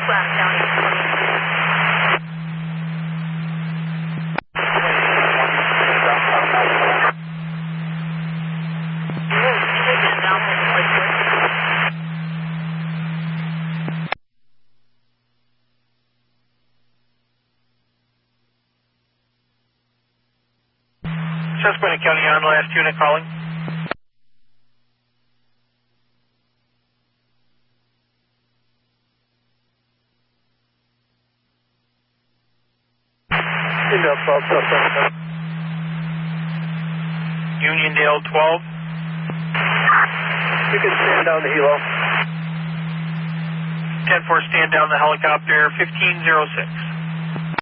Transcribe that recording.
Loudoun County 28. Susquehanna County on, last unit calling. Uniondale 12. You can stand down the helo. 10-4, stand down the helicopter, 1506.